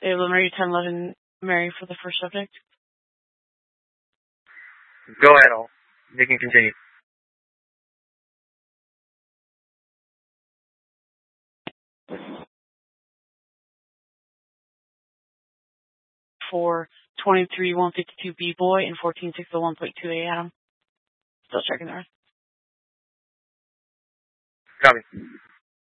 Able Mary 1011 Mary for the first subject. Go ahead, all. You can continue. For 23-152 B-Boy and 14-601.2 Adam. Still checking the rest. Copy.